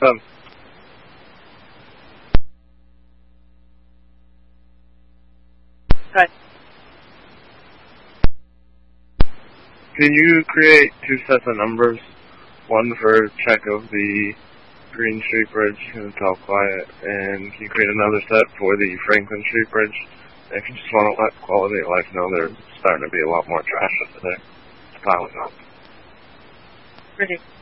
up? Hi. Can you create 2 sets of numbers? One for check of the Green Street Bridge, and it's all quiet, and can you create another set for the Franklin Street Bridge? If you just want to let quality of life know there's starting to be a lot more trash over there. It's piling up. Ready.